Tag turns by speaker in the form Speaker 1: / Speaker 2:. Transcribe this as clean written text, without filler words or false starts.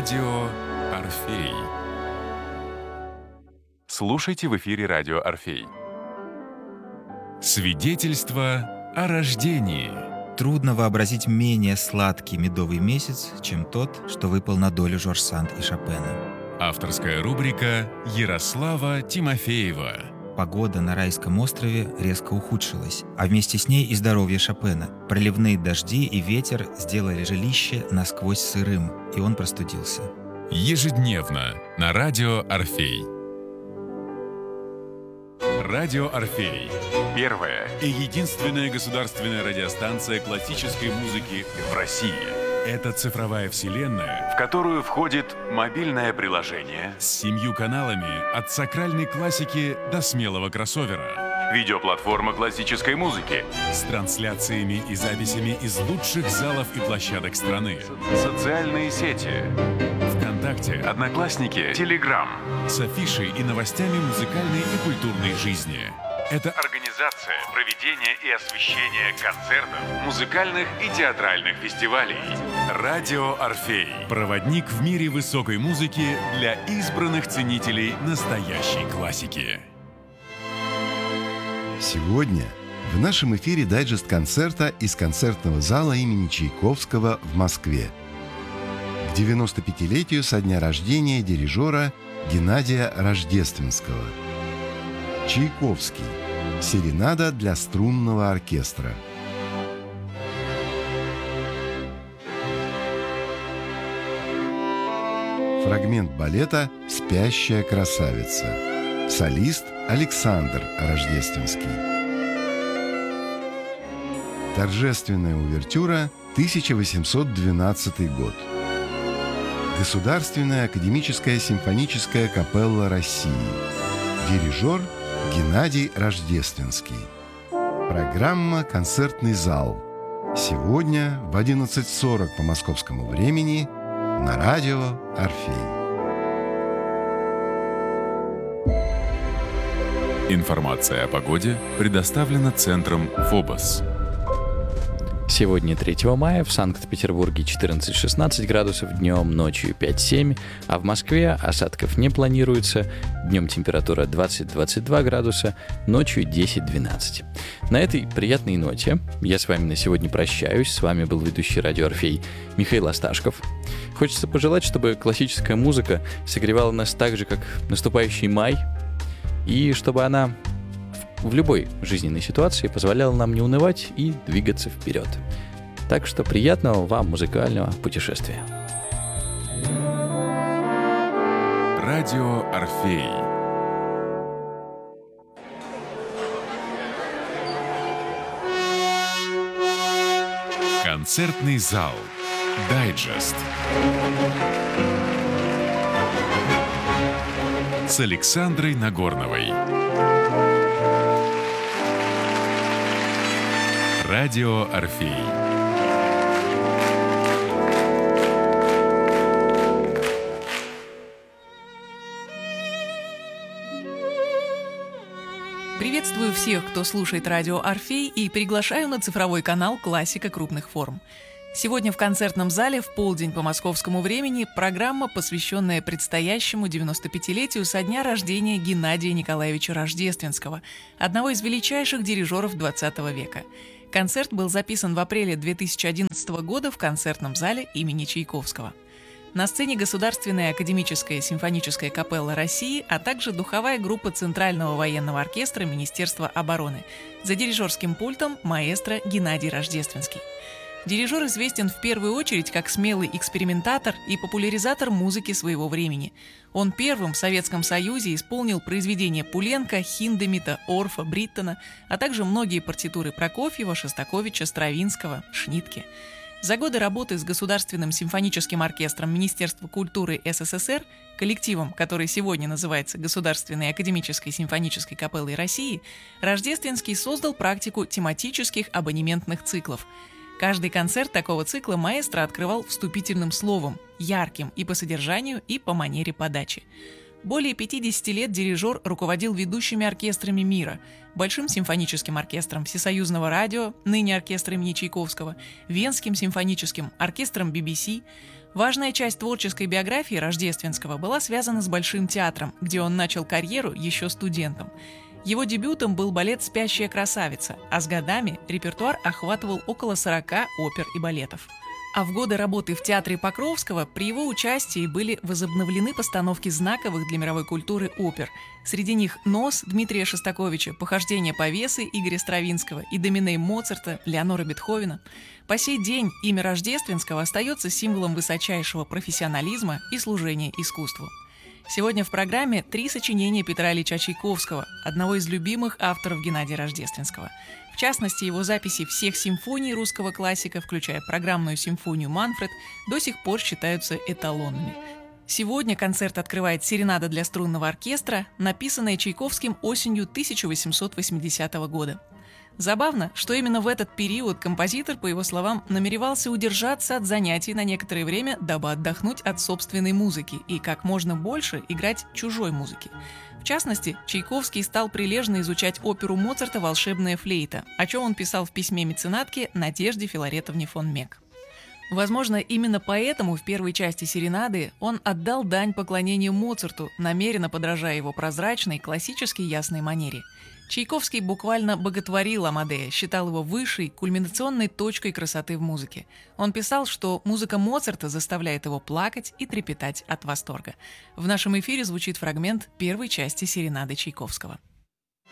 Speaker 1: Радио Орфей. Слушайте в эфире Радио Орфей. Свидетельство о рождении.
Speaker 2: Трудно вообразить менее сладкий медовый месяц, чем тот, что выпал на долю Жорж Санд и Шопена.
Speaker 1: Авторская рубрика Ярослава Тимофеева.
Speaker 2: Погода на райском острове резко ухудшилась, а вместе с ней и здоровье Шопена. Проливные дожди и ветер сделали жилище насквозь сырым, и он простудился.
Speaker 1: Ежедневно на Радио Орфей. Радио Орфей. Первая и единственная государственная радиостанция классической музыки в России. Это цифровая вселенная, в которую входит мобильное приложение с 7 каналами от сакральной классики до смелого кроссовера. Видеоплатформа классической музыки с трансляциями и записями из лучших залов и площадок страны. Социальные сети. ВКонтакте, Одноклассники, Телеграм. С афишей и новостями музыкальной и культурной жизни. Это организация, проведение и освещение концертов, музыкальных и театральных фестивалей. Радио Орфей. Проводник в мире высокой музыки для избранных ценителей настоящей классики.
Speaker 3: Сегодня в нашем эфире дайджест концерта из концертного зала имени Чайковского в Москве. К 95-летию со дня рождения дирижера Геннадия Рождественского. Чайковский. Серенада для струнного оркестра. Фрагмент балета «Спящая красавица». Солист Александр Рождественский. Торжественная увертюра, 1812 год. Государственная академическая симфоническая капелла России. Дирижер Геннадий Рождественский. Программа «Концертный зал». Сегодня в 11:40 по московскому времени на Радио Орфей.
Speaker 1: Информация о погоде предоставлена Центром ФОБОС.
Speaker 4: Сегодня 3 мая в Санкт-Петербурге 14-16 градусов днем, ночью 5-7, а в Москве осадков не планируется, днем температура 20-22 градуса, ночью 10-12. На этой приятной ноте я с вами на сегодня прощаюсь. С вами был ведущий Радио Орфей Михаил Асташков. Хочется пожелать, чтобы классическая музыка согревала нас так же, как наступающий май, и чтобы она в любой жизненной ситуации позволяла нам не унывать и двигаться вперед. Так что приятного вам музыкального путешествия.
Speaker 1: Радио Орфей. Концертный зал. Дайджест. С Александрой Нагорновой. Радио Орфей.
Speaker 5: Приветствую всех, кто слушает Радио Орфей, и приглашаю на цифровой канал «Классика крупных форм». Сегодня в концертном зале в полдень по московскому времени программа, посвященная предстоящему 95-летию со дня рождения Геннадия Николаевича Рождественского, одного из величайших дирижеров XX века. Концерт был записан в апреле 2011 года в концертном зале имени Чайковского. На сцене Государственная академическая симфоническая капелла России, а также духовая группа Центрального военного оркестра Министерства обороны. За дирижерским пультом маэстро Геннадий Рождественский. Дирижер известен в первую очередь как смелый экспериментатор и популяризатор музыки своего времени. Он первым в Советском Союзе исполнил произведения Пуленко, Хиндемита, Орфа, Бриттона, а также многие партитуры Прокофьева, Шостаковича, Стравинского, Шнитке. За годы работы с Государственным симфоническим оркестром Министерства культуры СССР, коллективом, который сегодня называется Государственной академической симфонической капеллой России, Рождественский создал практику тематических абонементных циклов. Каждый концерт такого цикла маэстро открывал вступительным словом, ярким и по содержанию, и по манере подачи. Более 50 лет дирижер руководил ведущими оркестрами мира: Большим симфоническим оркестром Всесоюзного радио, ныне оркестр имени Чайковского, Венским симфоническим, оркестром BBC, Важная часть творческой биографии Рождественского была связана с Большим театром, где он начал карьеру еще студентом. Его дебютом был балет «Спящая красавица», а с годами репертуар охватывал около 40 опер и балетов. А в годы работы в театре Покровского при его участии были возобновлены постановки знаковых для мировой культуры опер. Среди них «Нос» Дмитрия Шостаковича, «Похождение Повесы» Игоря Стравинского и «Доминей» Моцарта, Леонора Бетховена. По сей день имя Рождественского остается символом высочайшего профессионализма и служения искусству. Сегодня в программе 3 сочинения Петра Ильича Чайковского, одного из любимых авторов Геннадия Рождественского. В частности, его записи всех симфоний русского классика, включая программную симфонию «Манфред», до сих пор считаются эталонными. Сегодня концерт открывает серенада для струнного оркестра, написанная Чайковским осенью 1880 года. Забавно, что именно в этот период композитор, по его словам, намеревался удержаться от занятий на некоторое время, дабы отдохнуть от собственной музыки и как можно больше играть чужой музыки. В частности, Чайковский стал прилежно изучать оперу Моцарта «Волшебная флейта», о чем он писал в письме меценатке Надежде Филаретовне фон Мек. Возможно, именно поэтому в первой части серенады он отдал дань поклонению Моцарту, намеренно подражая его прозрачной, классически ясной манере. Чайковский буквально боготворил Амадея, считал его высшей, кульминационной точкой красоты в музыке. Он писал, что музыка Моцарта заставляет его плакать и трепетать от восторга. В нашем эфире звучит фрагмент первой части серенады Чайковского.